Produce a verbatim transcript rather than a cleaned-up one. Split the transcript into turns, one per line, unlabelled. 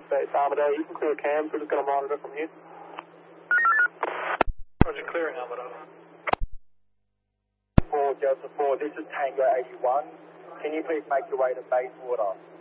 Base Armidale. You can clear cams, we're just going to monitor from here.
Roger, clearing Armidale.
four Delta four, this is Tango eighty-one. Can you please make your way to Bayswater?